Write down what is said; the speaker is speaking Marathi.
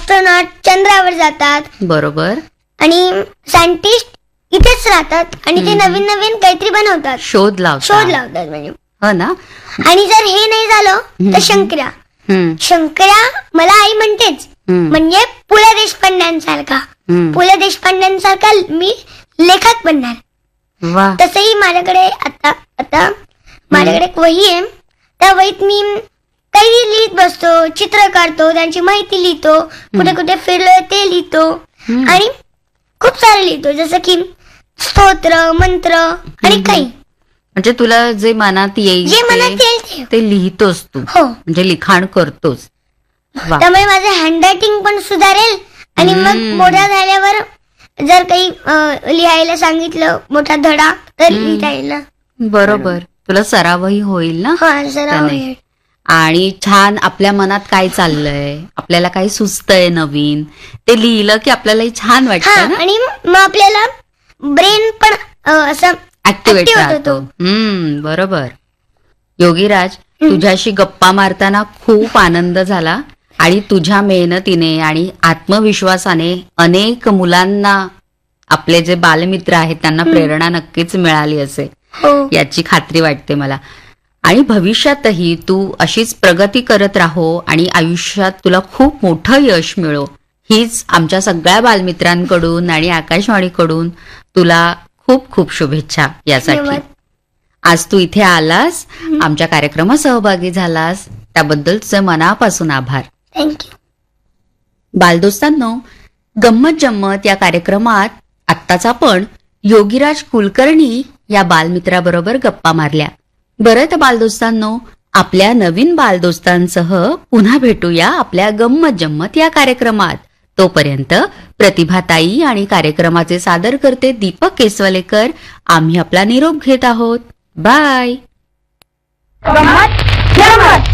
ॲस्ट्रॉनॉट चंद्रावर जातात. बरोबर. आणि सायंटिस्ट इथेच राहतात आणि ते नवीन नवीन काहीतरी बनवतात, शोध लावतात म्हणजे. हो ना. आणि जर हे नाही झालं तर शंकर्या मला आई म्हणतेच, म्हणजे पु ल देशपांड्यांसारखा मी लेखक बनणार. तसंही माझ्याकडे आता माझ्याकडे एक वही आहे. त्या वहीत मी काही लिहित बसतो, चित्र काढतो, त्यांची माहिती लिहितो, कुठे कुठे फिरलोय ते लिहितो आणि खूप सारे लिहितो, जसं की स्तोत्र, मंत्र आणि काही. म्हणजे तुला जे मनात येईल ते लिहितोस तू. हो. म्हणजे लिखाण करतोस. त्यामुळे माझं हँडरायटिंग पण सुधारेल आणि मग मोठा झाल्यावर जर काही लिहायला सांगितलं मोठा धडा तर लिहिता येईल. बरोबर. तुला सरावही होईल ना. सराव होईल. आणि छान आपल्या मनात काय चाललंय, आपल्याला काय सुचतंय नवीन, ते लिहिलं की आपल्यालाही छान वाटतं. आणि मग आपल्याला ब्रेन पण असं ऍक्टिव्हेट राहतो. बरोबर. योगीराज, तुझ्याशी गप्पा मारताना खूप आनंद झाला आणि तुझ्या मेहनतीने आणि आत्मविश्वासाने अनेक मुलांना, आपले जे बालमित्र आहेत त्यांना प्रेरणा नक्कीच मिळाली असेल याची खात्री वाटते मला. आणि भविष्यातही तू अशीच प्रगती करत राहो आणि आयुष्यात तुला खूप मोठं यश मिळो, हीच आमच्या सगळ्या बालमित्रांकडून आणि आकाशवाणीकडून तुला खूप खूप शुभेच्छा यासाठी. आज तू इथे आलास, आमच्या कार्यक्रमात सहभागी झालास, त्याबद्दल तुझे मनापासून आभार. थँक्यू. बालदोस्तांनो, गंमत जम्मत या कार्यक्रमात आत्ताच आपण योगीराज कुलकर्णी या बालमित्राबरोबर गप्पा मारल्या. बरं तर बालदोस्तांनो, आपल्या नवीन बालदोस्तांसह पुन्हा भेटूया आपल्या गंमत जम्मत या कार्यक्रमात. तोपर्यंत प्रतिभाताई आणि कार्यक्रमाचे सादरकर्ते दीपक केसवलेकर आम्ही आपला निरोप घेत आहोत. बाय. गंमत जम्मत.